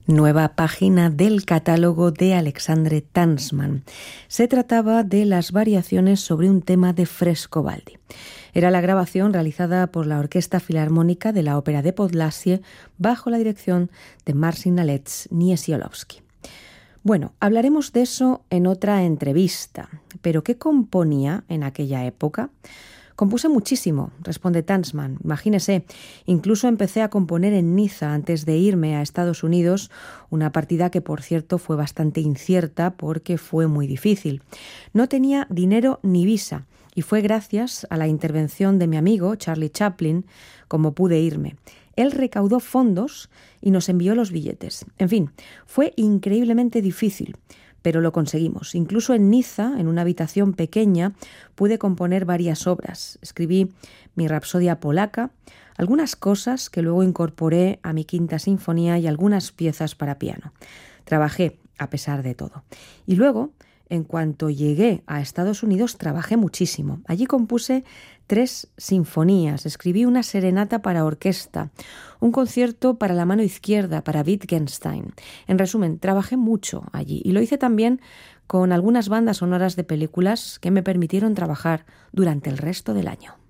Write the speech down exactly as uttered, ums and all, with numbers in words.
Nueva página del catálogo de Alexandre Tansman. Se trataba de las variaciones sobre un tema de Frescobaldi. Era la grabación realizada por la Orquesta Filarmónica de la Ópera de Podlasie bajo la dirección de Marcin Aleks Niesiolowski. Bueno, hablaremos de eso en otra entrevista, pero ¿qué componía en aquella época? Compuse muchísimo, responde Tansman. Imagínese, incluso empecé a componer en Niza antes de irme a Estados Unidos, una partida que, por cierto, fue bastante incierta porque fue muy difícil. No tenía dinero ni visa y fue gracias a la intervención de mi amigo Charlie Chaplin como pude irme. Él recaudó fondos y nos envió los billetes. En fin, fue increíblemente difícil, pero lo conseguimos. Incluso en Niza, en una habitación pequeña, pude componer varias obras. Escribí mi Rapsodia polaca, algunas cosas que luego incorporé a mi Quinta Sinfonía y algunas piezas para piano. Trabajé a pesar de todo. Y luego, en cuanto llegué a Estados Unidos, trabajé muchísimo. Allí compuse tres sinfonías, escribí una serenata para orquesta, un concierto para la mano izquierda, para Wittgenstein. En resumen, trabajé mucho allí y lo hice también con algunas bandas sonoras de películas que me permitieron trabajar durante el resto del año.